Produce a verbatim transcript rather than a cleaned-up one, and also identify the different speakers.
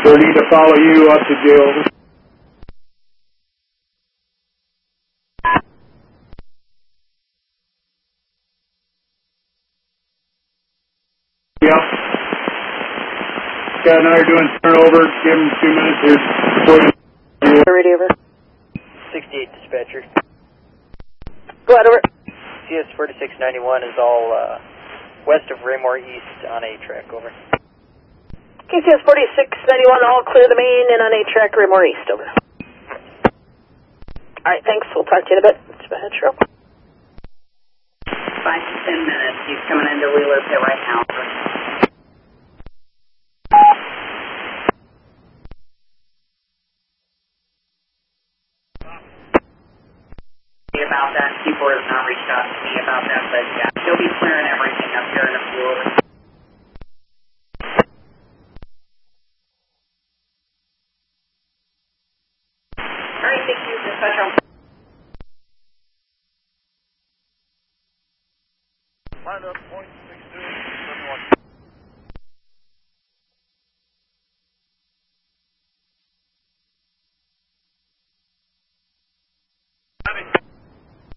Speaker 1: thirty to follow you up to jail. Yep. Scott and I are doing turnover. Give him two minutes here.
Speaker 2: Radio over.
Speaker 3: sixty-eight dispatcher.
Speaker 2: Go ahead over.
Speaker 3: C S forty-six ninety-one is all uh, west of Raymore East on A track, over.
Speaker 2: K C S forty-six ninety-one, all clear the main and on A track, Raymore East, over. Alright, thanks. We'll talk to you in a bit. Dispatch, Cheryl.
Speaker 4: Five to ten minutes. He's coming into Wheeler Pit right now. About that. People have not reached out to me about that, but yeah, he'll be clearing everything up here in a few over. Alright, thank you. Dispatch on.
Speaker 5: Line up, point six two, seven one.